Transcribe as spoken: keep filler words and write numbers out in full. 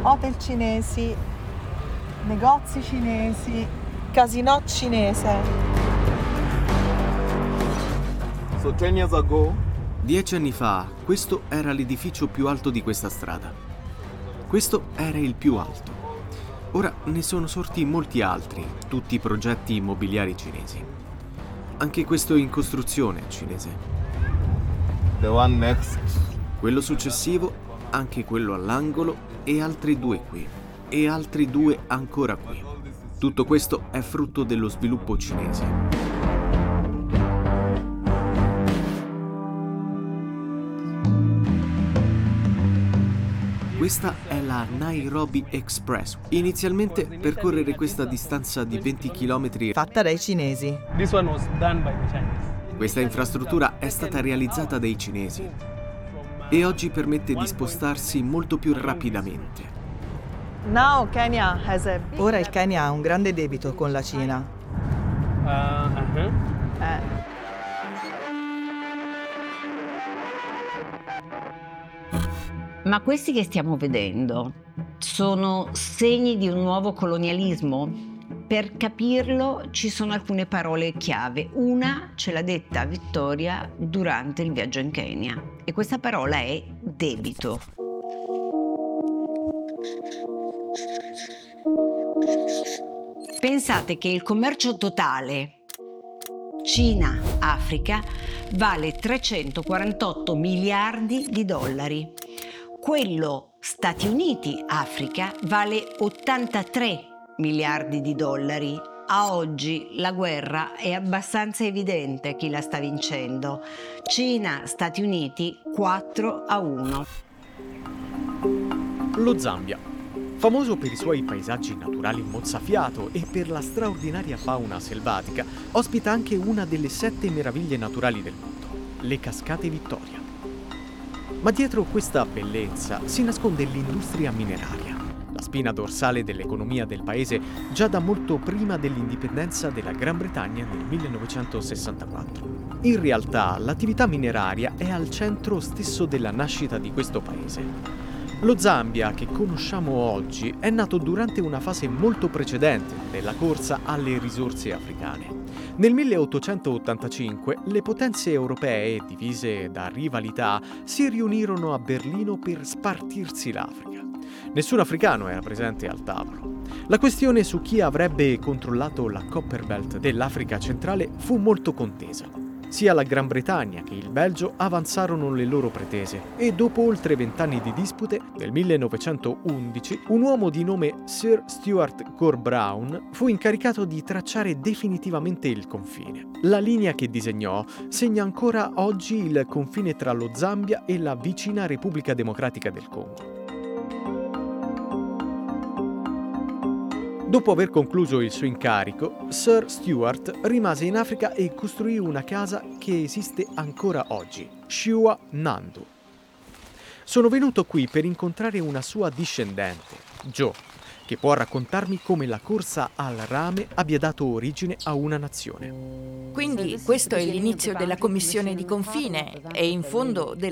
hotel cinesi, negozi cinesi, casinò cinese. So ten years ago, Dieci anni fa, questo era l'edificio più alto di questa strada. Questo era il più alto. Ora ne sono sorti molti altri, tutti progetti immobiliari cinesi. Anche questo in costruzione cinese. the one next, Quello successivo, anche quello all'angolo e altri due qui. E altri due ancora qui. Tutto questo è frutto dello sviluppo cinese. Questa è la Nairobi Express. Inizialmente percorrere questa distanza di venti chilometri. Fatta dai cinesi. This one was done by the Chinese. Questa infrastruttura è stata realizzata dai cinesi e oggi permette di spostarsi molto più rapidamente. Now Kenya has a big- Ora il Kenya ha un grande debito con la Cina. Uh, uh-huh. Eh. Ma questi che stiamo vedendo sono segni di un nuovo colonialismo? Per capirlo ci sono alcune parole chiave. Una ce l'ha detta Vittoria durante il viaggio in Kenya e questa parola è debito. Pensate che il commercio totale Cina-Africa vale trecentoquarantotto miliardi di dollari. Quello Stati Uniti-Africa vale ottantatré miliardi di dollari. A oggi la guerra è abbastanza evidente chi la sta vincendo. Cina-Stati Uniti quattro a uno. Lo Zambia, famoso per i suoi paesaggi naturali mozzafiato e per la straordinaria fauna selvatica, ospita anche una delle sette meraviglie naturali del mondo, le Cascate Vittoria. Ma dietro questa bellezza si nasconde l'industria mineraria, la spina dorsale dell'economia del paese già da molto prima dell'indipendenza della Gran Bretagna nel millenovecentosessantaquattro. In realtà l'attività mineraria è al centro stesso della nascita di questo paese. Lo Zambia che conosciamo oggi è nato durante una fase molto precedente della corsa alle risorse africane. Nel milleottocentottantacinque le potenze europee, divise da rivalità, si riunirono a Berlino per spartirsi l'Africa. Nessun africano era presente al tavolo. La questione su chi avrebbe controllato la Copperbelt dell'Africa centrale fu molto contesa. Sia la Gran Bretagna che il Belgio avanzarono le loro pretese e dopo oltre vent'anni di dispute, nel millenovecentoundici, un uomo di nome Sir Stuart Gore Brown fu incaricato di tracciare definitivamente il confine. La linea che disegnò segna ancora oggi il confine tra lo Zambia e la vicina Repubblica Democratica del Congo. Dopo aver concluso il suo incarico, Sir Stuart rimase in Africa e costruì una casa che esiste ancora oggi, Shua Nandu. Sono venuto qui per incontrare una sua discendente, Jo, che può raccontarmi come la corsa al rame abbia dato origine a una nazione. Quindi questo è l'inizio della commissione di confine e in fondo della